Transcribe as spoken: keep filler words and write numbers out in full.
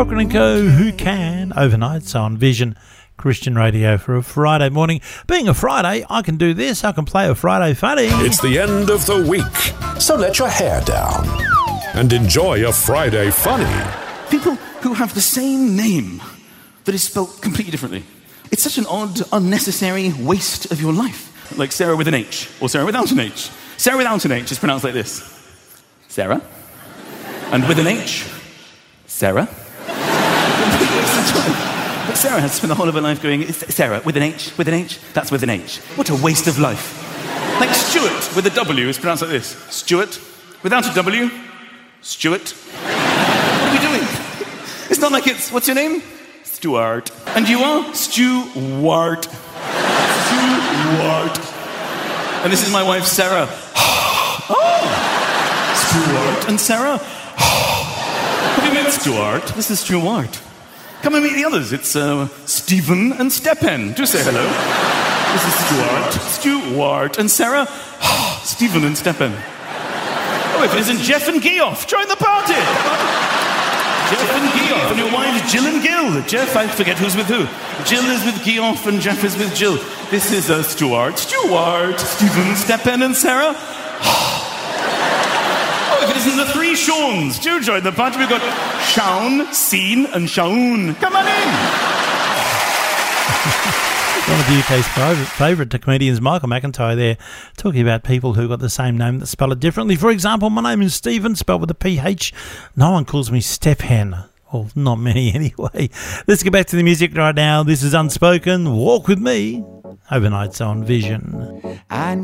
Cochran and Co. Who Can? Overnights on Vision Christian Radio for a Friday morning. Being a Friday, I can do this. I can play a Friday funny. It's the end of the week, so let your hair down and enjoy a Friday funny. People who have the same name that is spelled completely differently. It's such an odd, unnecessary waste of your life. Like Sarah with an H, or Sarah without an H. Sarah without an H is pronounced like this. Sarah. And with an H, Sarah. But Sarah has spent the whole of her life going, Sarah, with an H, with an H, that's with an H. What a waste of life. Like Stuart with a W is pronounced like this. Stuart, without a W, Stuart. What are we doing? It's not like it's, what's your name? Stuart. And you are? Stuart. Stuart. And this is my wife, Sarah. Oh! Stuart and Sarah. Have you met Stuart? This is Stuart. Come and meet the others. It's uh, Stephen and Stepan. Do say hello. This is Stuart. Stuart and Sarah. Stephen and Stepan. Oh, if it isn't Jeff and Geoff, join the party. Jeff and Geoff and your wives Jill and Gil. Jeff, I forget who's with who. Jill is with Geoff and Jeff is with Jill. This is uh, Stuart. Stuart. Stephen, Stepan and Sarah. If it isn't the three Seans, do join the party. We've got Shaun, Scene, and Shaun. Come on in. One of the U K's favourite comedians, Michael McIntyre, there, talking about people who got the same name that spell it differently. For example, my name is Stephen, spelled with a P H. No one calls me Stephen. Well, not many anyway. Let's get back to the music right now. This is Unspoken. Walk with me. Overnights on Vision. I